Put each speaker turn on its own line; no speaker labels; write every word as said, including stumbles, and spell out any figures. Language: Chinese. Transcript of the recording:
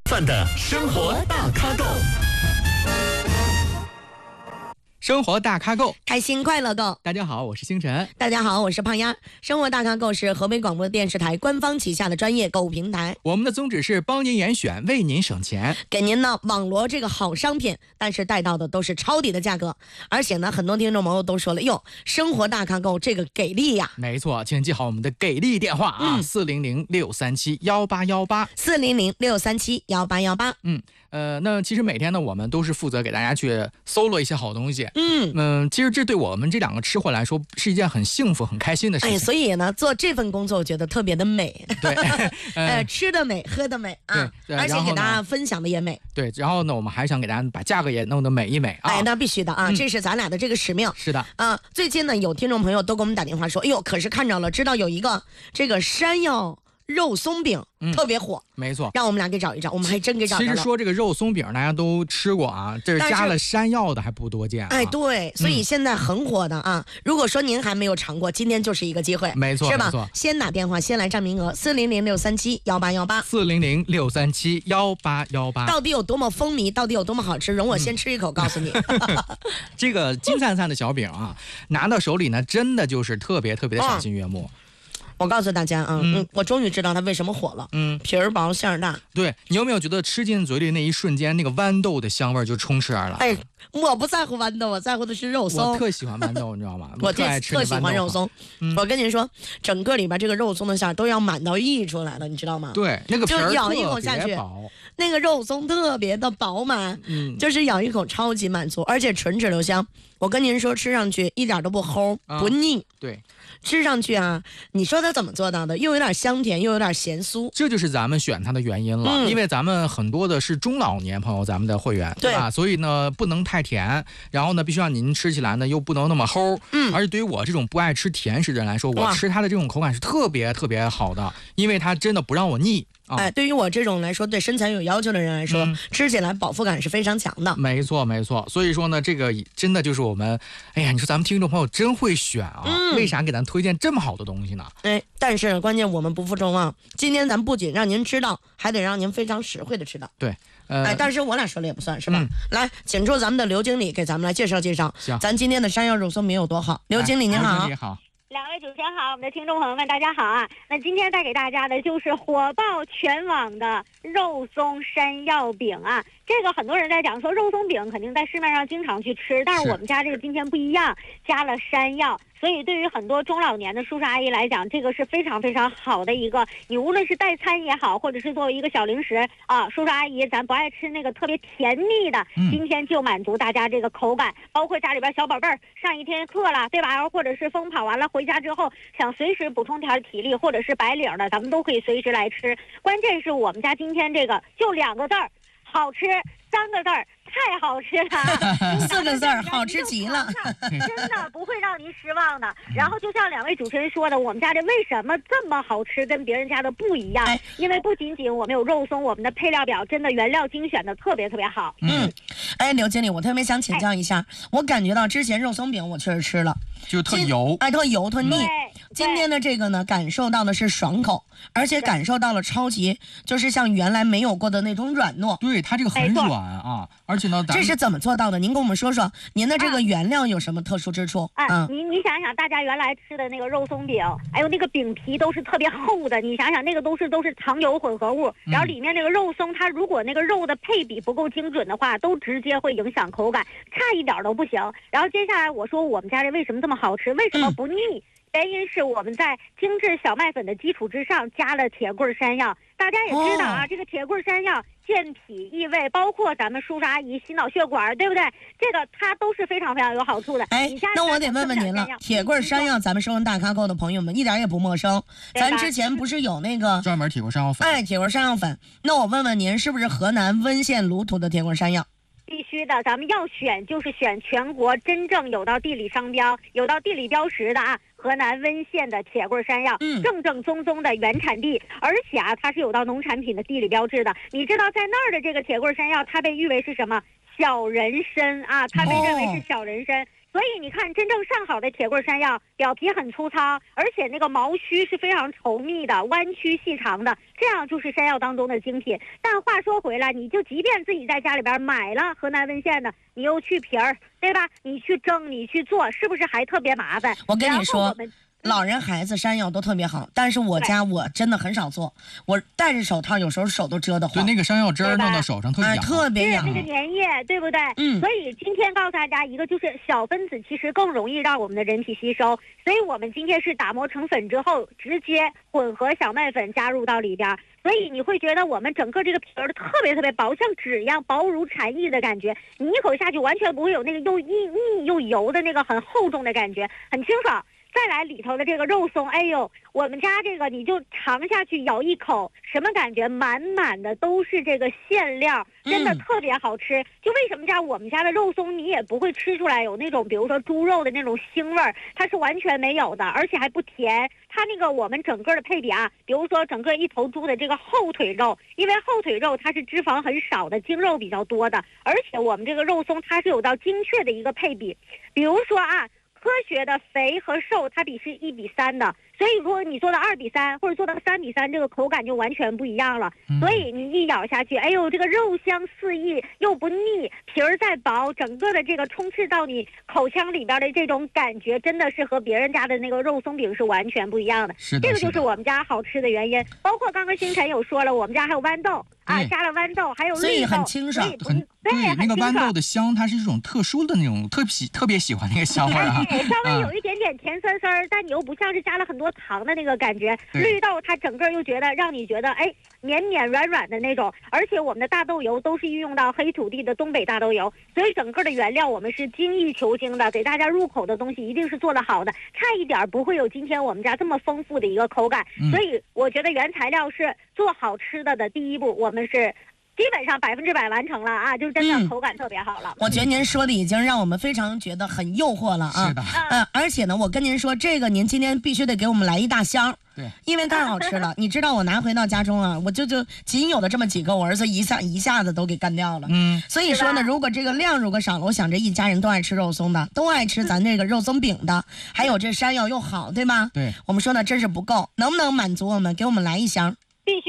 范的生活大咖够，
生活大咖够，
开心快乐够。
大家好，我是星辰。
大家好，我是胖丫。生活大咖够是河北广播电视台官方旗下的专业购物平台。
我们的宗旨是帮您严选，为您省钱，
给您呢网罗这个好商品，但是带到的都是超低的价格。而且呢，很多听众朋友都说了，哟，生活大咖够这个给力呀！
没错，请记好我们的给力电话啊，四零零六三七幺八幺八，
四零零六三七幺八幺八。
嗯。呃，那其实每天呢，我们都是负责给大家去搜罗一些好东西。
嗯
嗯、呃，其实这对我们这两个吃货来说是一件很幸福、很开心的事情。
哎，所以呢，做这份工作我觉得特别的美。
对，
呃，吃的美，喝的美啊，而且给大家分享的也美。
对，然后呢，我们还想给大家把价格也弄得美一美啊。
哎，那必须的啊，嗯、这是咱俩的这个使命。
是的
啊，最近呢，有听众朋友都给我们打电话说，哎呦，可是看着了，知道有一个这个山药肉松饼、嗯、特别火，
没错，
让我们俩给找一找，我们还真给找着了。
其实说这个肉松饼大家都吃过啊，这是加了山药的还不多见、啊。
哎，对，所以现在很火的啊、嗯。如果说您还没有尝过，今天就是一个机会，
没错，
是吧？
没错，
先打电话，先来占名额，四零零六三七幺八幺八，
四零零六三七幺八幺八。
到底有多么风靡，到底有多么好吃？容我先吃一口，嗯、告诉你。
这个金灿灿的小饼啊，拿到手里呢，真的就是特别特别的赏心悦目。嗯
我告诉大家啊，嗯，我终于知道它为什么火了。嗯，皮儿薄馅儿大。
对，你有没有觉得吃进嘴里那一瞬间，那个豌豆的香味就充斥而来？
哎，我不在乎豌豆，我在乎的是肉松。
我特喜欢豌豆，你知道吗？
我
特爱吃
特喜欢肉松。嗯、我跟您说，整个里边这个肉松的馅都要满到溢出来了，你知道吗？
对，那个皮儿
就咬一口下去，那个肉松特别的饱满，嗯，就是咬一口超级满足，而且纯质留香。我跟您说，吃上去一点都不齁，啊、不腻。
对。
吃上去啊，你说它怎么做到的？又有点香甜，又有点咸酥，
这就是咱们选它的原因了。嗯、因为咱们很多的是中老年朋友，咱们的会员，对吧？所以呢，不能太甜，然后呢，必须让您吃起来呢又不能那么齁。嗯，而且对于我这种不爱吃甜食的人来说，我吃它的这种口感是特别特别好的，因为它真的不让我腻。
哦、哎，对于我这种来说，对身材有要求的人来说，嗯、吃起来饱腹感是非常强的。
没错，没错。所以说呢，这个真的就是我们，哎呀，你说咱们听众朋友真会选啊！嗯、为啥给咱推荐这么好的东西呢？
哎，但是关键我们不负众望，今天咱不仅让您知道，还得让您非常实惠的吃到。
对，呃，
哎，但是我俩说了也不算是吧？嗯、来，请出咱们的刘经理给咱们来介绍介绍，咱今天的山药肉松饼有多好。刘经理您好。
刘经理好。
两位主持人好，我们的听众朋友们大家好啊！那今天带给大家的就是火爆全网的肉松山药饼啊！这个很多人在讲说肉松饼肯定在市面上经常去吃，但是我们家这个今天不一样，加了山药。所以对于很多中老年的叔叔阿姨来讲，这个是非常非常好的一个，你无论是代餐也好，或者是作为一个小零食啊，叔叔阿姨咱不爱吃那个特别甜腻的，嗯、今天就满足大家这个口感，包括家里边小宝贝儿上一天课了，对吧？或者是疯跑完了回家之后想随时补充点体力，或者是白领的，咱们都可以随时来吃。关键是我们家今天这个就两个字儿，好吃，三个字儿。太好吃了，
四个字儿好吃极了，
真的不会让您失望的。然后就像两位主持人说的，我们家这为什么这么好吃，跟别人家的不一样？因为不仅仅我们有肉松，我们的配料表真的原料精选的特别特别好。
嗯，哎，刘经理，我特别想请教一下，我感觉到之前肉松饼我确实吃了，
就特油，
哎，特油特腻。今天的这个呢，感受到的是爽口，而且感受到了超级，就是像原来没有过的那种软糯。
对，它这个很软啊，而且呢，
这是怎么做到的？您跟我们说说，您的这个原料有什么特殊之处？
啊，嗯、你你想想，大家原来吃的那个肉松饼，哎呦，那个饼皮都是特别厚的，你想想，那个都是都是糖油混合物，然后里面那个肉松，它如果那个肉的配比不够精准的话，都直接会影响口感，差一点都不行。然后接下来我说我们家这为什么这么好吃，为什么不腻？嗯原因是我们在精致小麦粉的基础之上加了铁棍山药，大家也知道啊，哦、这个铁棍山药健脾益胃，包括咱们叔叔阿姨洗脑血管，对不对？这个它都是非常非常有好处的。
哎，那我得问问您了，铁棍山药，咱们收闻大咖购的朋友们一点也不陌生。咱之前不是有那个
专门铁棍山药粉？
哎，铁棍山药粉。那我问问您，是不是河南温县卢图的铁棍山药？
必须的，咱们要选就是选全国真正有到地理商标、有到地理标识的啊。河南温县的铁棍山药，嗯，正正宗宗的原产地，而且啊，它是有到农产品的地理标志的。你知道在那儿的这个铁棍山药，它被誉为是什么？小人参啊，它被认为是小人参。哦所以你看，真正上好的铁棍山药，表皮很粗糙，而且那个毛须是非常稠密的，弯曲细长的，这样就是山药当中的精品。但话说回来，你就即便自己在家里边买了河南温县的，你又去皮儿，对吧？你去蒸，你去做，是不是还特别麻烦？
我跟你说。老人孩子山药都特别好，但是我家我真的很少做，我戴着手套有时候手都遮得慌。
对，那个山药汁儿弄到手上特别痒，
特别痒，
那个粘液，对不对？
嗯。
所以今天告诉大家一个，就是小分子其实更容易让我们的人体吸收，所以我们今天是打磨成粉之后，直接混合小麦粉加入到里边，所以你会觉得我们整个这个皮儿特别特别薄，像纸一样薄如蝉翼的感觉，你一口下去完全不会有那个又腻腻又油的那个很厚重的感觉，很清爽。再来里头的这个肉松，哎呦，我们家这个你就尝下去，咬一口，什么感觉？满满的都是这个馅料，真的特别好吃。嗯、就为什么家我们家的肉松，你也不会吃出来有那种，比如说猪肉的那种腥味儿，它是完全没有的，而且还不甜。它那个我们整个的配比啊，比如说整个一头猪的这个后腿肉，因为后腿肉它是脂肪很少的，精肉比较多的，而且我们这个肉松它是有到精确的一个配比，比如说啊。科学的肥和瘦，它比是一比三的，所以如果你做到二比三或者做到三比三，这个口感就完全不一样了。嗯、所以你一咬下去，哎呦，这个肉香四溢又不腻，皮儿再薄，整个的这个充斥到你口腔里边的这种感觉，真的是和别人家的那个肉松饼是完全不一样的。
是的，
这个就是我们家好吃的原因。包括刚刚星辰有说了，我们家还有豌豆。啊，加了豌豆，还有绿豆，
所以很清爽，
很对。那个豌豆的香，它是一种特殊的那种特喜特别喜欢那个香味啊。
对，稍微有一点点甜酸酸儿，但你又不像是加了很多糖的那个感觉。绿豆它整个又觉得让你觉得哎绵绵软软的那种，而且我们的大豆油都是运用到黑土地的东北大豆油，所以整个的原料我们是精益求精的，给大家入口的东西一定是做得好的，差一点不会有今天我们家这么丰富的一个口感。嗯、所以我觉得原材料是做好吃的的第一步，我们是基本上百分之百完成了啊，就是真的口感特别好了。
嗯、我觉得您说的已经让我们非常觉得很诱惑了啊。
是的。
呃，而且呢，我跟您说，这个您今天必须得给我们来一大箱。
对，
因为太好吃了。你知道我拿回到家中啊，我就就仅有的这么几个，我儿子一下一下子都给干掉了。嗯，所以说呢，如果这个量如果少了，我想这一家人都爱吃肉松的，都爱吃咱这个肉松饼的，还有这山药又好，对吗？
对，
我们说呢，真是不够，能不能满足我们？给我们来一箱。